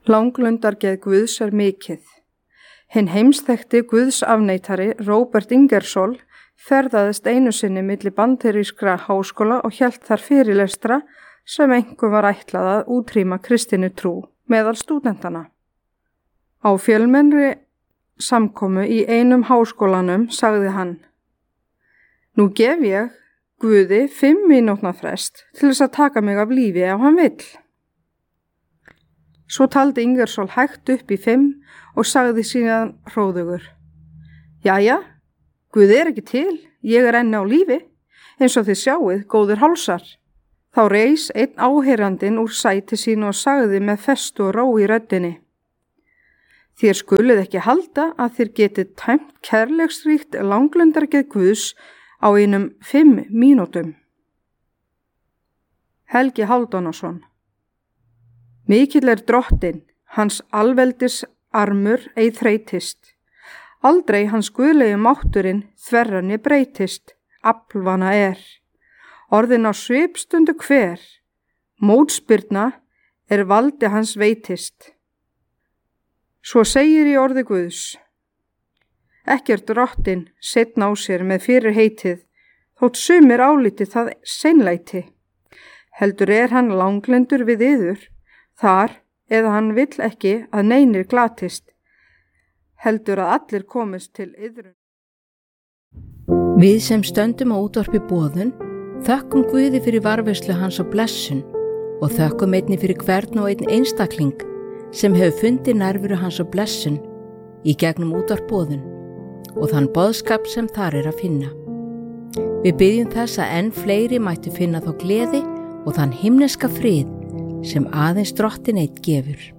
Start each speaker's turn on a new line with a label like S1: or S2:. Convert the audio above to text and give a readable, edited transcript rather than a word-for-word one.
S1: Langlundargeð Guðs mikið. Hinn heimsþekkti Guðsafneitari Róbert Ingersoll ferðaðist einu sinni milli bandarískra háskóla og hélt þar fyrirlestra sem einhver var ætlað að útrýma kristinni trú meðal stúdentana. Á fjölmennri samkomu í einum háskólanum sagði hann: Nú gef ég Guði 5 mínútna frest til þess að taka mig af lífi ef hann vill. Svo taldi Ingersoll hægt upp í 5 og sagði síðan hróðugur: Jæja, Guð ekki til, ég enn á lífi, eins og þið sjáið, góðir hálsar. Þá reis einn áheyrandinn úr sæti sínu og sagði með festu og ró í röddinni: Þér skuluð ekki halda að þér getið tæmt kærleiksríkt langlundargeð Guðs á einum 5 mínútum. Helgi Hálfdanarson. Mikill drottinn, hans alveldis armur ei þreytist. Aldrei hans guðlegi mátturinn þverrani breytist, aflvana Orðin á svipstundu hver, mótspyrna valdi hans veitist. Svo segir í orði Guðs: Ekkert drottinn setna á sér með fyrir heitið, þótt sumir áliti það seinlæti. Heldur hann langlendur við yður, þar eða hann vill ekki að neinir glatist, heldur að allir komist til iðrun.
S2: Við sem stöndum á útvarpi boðun, þökkum Guði fyrir varðveislu hans og blessun og þökkum einnig fyrir hvern og einn einstakling sem hefur fundið nærveru hans og blessun í gegnum útvarp boðun og þann boðskap sem þar að finna. Við byggjum þess að enn fleiri mættu finna þá gleði og þann himneska frið sem aðeins drottinn einn gefur.